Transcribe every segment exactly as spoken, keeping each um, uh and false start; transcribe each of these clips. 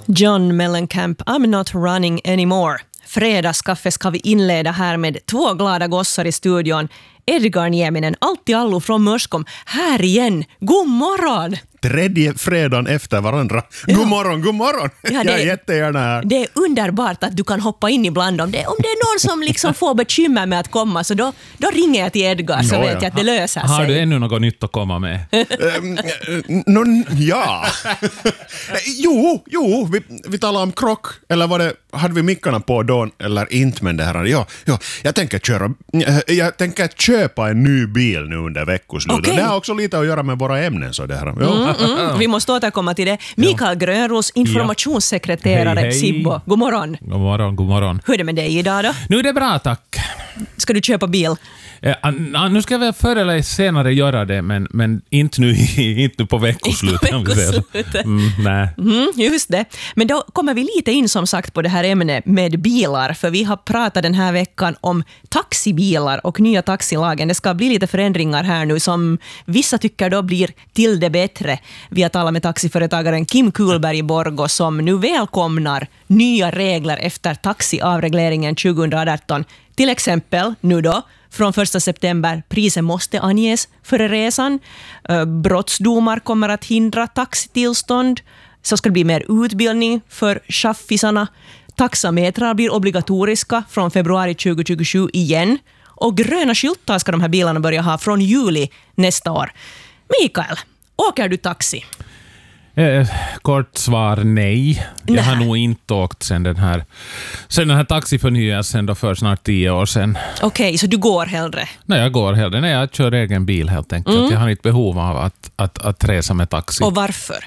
John Mellencamp, I'm not running anymore. Fredagskaffe ska vi inleda här med två glada gossar i studion. Edgar Nieminen, alltid allo från Mörskom, här igen. God morgon! Tredje fredagen efter varandra. God morgon, god morgon! Ja, det, jag är jättegärna här. Det är underbart att du kan hoppa in ibland. Om det, om det är någon som liksom får bekymmer med att komma, så då, då ringer jag till Edgar, så no, vet jag att det löser sig. Har du ännu något nytt att komma med? um, no, ja. jo, jo vi, vi talar om krock. Eller var det, hade vi mickarna på då eller inte, men det här. Ja, ja, jag tänker köra, jag tänker köpa en ny bil nu under veckoslutet. Okay. Det har också lite att göra med våra ämnen, så det här. Ja. Mm, mm. Vi måste återkomma till det. Mikael ja. Grönros, informationssekreterare, hej, hej. Sibbo. God morgon. God morgon, god morgon. Hur är det med dig idag då? Nu är det bra, tack. Ska du köpa bil? Ja, nu ska jag väl förr eller senare göra det, men, men inte, nu, inte nu på veckoslutet. veckoslutet. Mm, nej. Mm, just det. Men då kommer vi lite in som sagt på det här ämnet med bilar, för vi har pratat den här veckan om taxibilar och nya taxilagen. Det ska bli lite förändringar här nu som vissa tycker då blir till det bättre. Vi har talat med taxiföretagaren Kim Kuhlberg i Borgå som nu välkomnar nya regler efter taxiavregleringen tjugoarton. Till exempel nu då, från första september, priset måste anges före resan. Brottsdomar kommer att hindra taxitillstånd. Så ska det bli mer utbildning för chaffisarna. Taxametrar blir obligatoriska från februari tjugohundratjugosju igen. Och gröna skyltar ska de här bilarna börja ha från juli nästa år. Mikael, åker du taxi? Eh, kort svar nej. Jag nej. har nog inte åkt sen den här, sen den här taxiförnyelsen då för snart tio år sedan. Okej, okay, så du går hellre? Nej, jag går hellre. Nej, jag kör egen bil helt enkelt. Mm. Jag har inte behov av att, att, att resa med taxi. Och varför?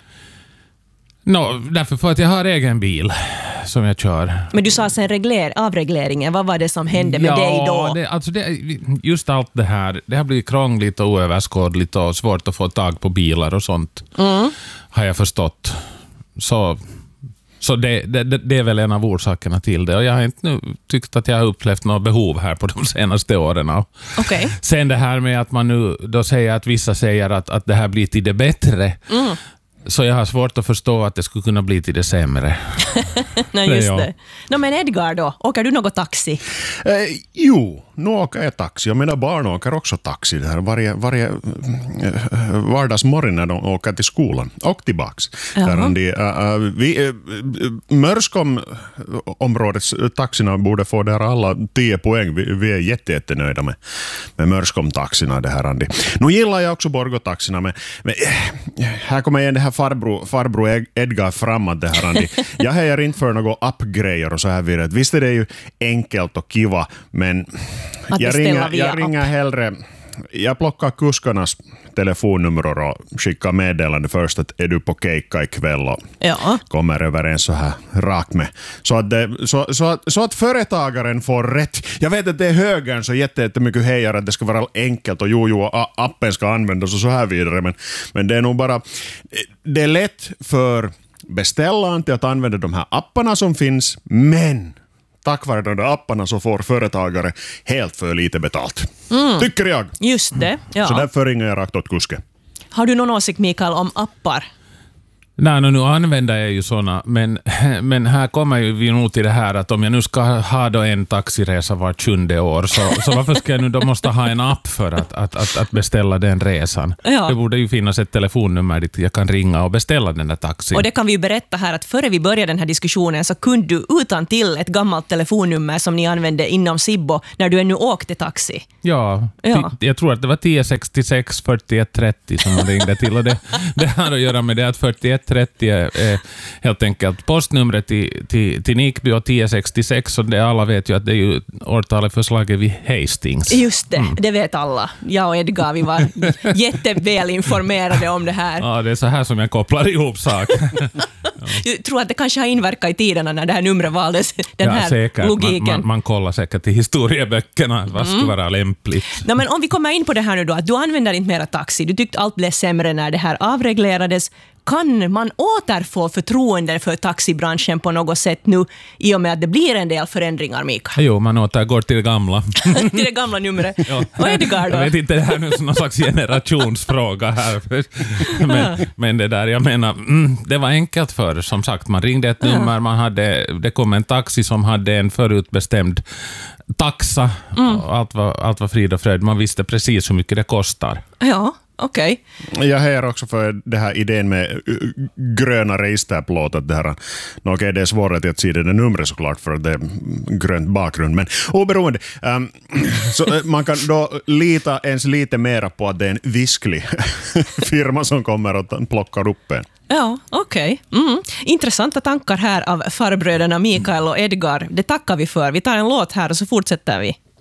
No, därför för att jag har egen bil som jag kör. Men du sa sen regler, avregleringen, vad var det som hände med ja, dig då? Det, alltså det, just allt det här, det har blivit krångligt och oöverskådligt och svårt att få tag på bilar och sånt. Mm. Har jag förstått. Så, så det, det, det är väl en av orsakerna till det. Och jag har inte nu tyckt att jag har upplevt något behov här på de senaste åren. Okay. Sen det här med att man nu då säger att vissa säger att, att det här blir till det bättre. Mm. Så jag har svårt att förstå att det skulle kunna bli till det sämre. Nej, just det. det. No, men Edgar då, åker du något taxi? Eh, jo, nu åker jag taxi. Och mina barn åker också taxi där varje, varje eh, vardagsmorgon när de åker till skolan. Och tillbaks. Där de, uh, vi, uh, Mörskom-områdets taxina borde få där alla tio poäng. Vi, vi är jätte, jättenöjda med, med Mörskom-taxina. Det här, Andy. Nu gillar jag också Borgå-taxina, men, men äh, här kommer igen det här Farbror, farbror Edgar framåt det här, Andy. Jag hejar inte för några appgrejer och så här vidare. Visst är det ju enkelt och kiva, men jag ringer, jag ringer hellre. Jag plockar kuskarnas telefonnummer och skickar meddelande först att är du på keikka ikväll och ja. kommer överens så här rakt med. Så att, det, så, så, att, så att företagaren får rätt. Jag vet att det är högern så jättemycket hejar att det ska vara enkelt och jo, jo, appen ska användas och så här vidare. Men, men det är nog bara, det är lätt för beställaren till att använda de här apparna som finns, men tack vare de där apparna så får företagare helt för lite betalt. Mm. Tycker jag. Just det, ja. Så därför ringer jag rakt åt kuske. Har du någon åsikt, Mikael, om appar? Nej, nu använder jag ju såna, men, men här kommer vi nog till det här att om jag nu ska ha då en taxiresa var tjunde år, så, så varför ska jag nu då måste ha en app för att, att, att, att beställa den resan? Ja. Det borde ju finnas ett telefonnummer dit jag kan ringa och beställa den där taxin. Och det kan vi ju berätta här att före vi började den här diskussionen så kunde du utan till ett gammalt telefonnummer som ni använde inom Sibbo när du ännu åkte taxi. Ja, ja. jag tror att det var tio sextiosex fyrtioett trettio som man ringde till, och det, det har att göra med det att fyrtioett trettio är helt enkelt postnumret till, till, till Nikby och tio sextiosex, och det alla vet ju att det är ju årtalet förslaget vid Hastings. Just det, mm. det vet alla. Jag och Edgar, vi var jätteväl informerade om det här. Ja, det är så här som jag kopplar ihop saker. Ja. Jag tror att det kanske har inverkat i tiderna när det här numret valdes, den ja, här säkert. logiken. Man, man, man kollar säkert i historieböckerna vad skulle mm. vara lämpligt. No, men om vi kommer in på det här nu då, att du använder inte mera taxi. Du tyckte allt blev sämre när det här avreglerades. kan man återfå förtroende för taxibranschen på något sätt nu i och med att det blir en del förändringar, Mikael? Jo, man återgår till det gamla. Till det gamla numret. Ja. Och Edgar då? Jag vet inte, det här är nu någon slags generationsfråga här. Men, men det där, jag menar, mm, det var enkelt för, som sagt, man ringde ett nummer, man hade, det kom en taxi som hade en förutbestämd taxa, mm. och allt var, allt var frid och fröjd. Man visste precis hur mycket det kostar. Ja. Okej. Okay. Jag hör också för det här idén med gröna registerplåt. Det här, no, okay, det är svårare att se det numret såklart för att det är grönt bakgrund. Men oberoende, um, så man kan då lita ens lite mera på att det är en visklig firma som kommer och plockar upp en. Ja, okej. Okay. Mm. Intressanta tankar här av farbröderna Mikael och Edgar. Det tackar vi för. Vi tar en låt här och så fortsätter vi.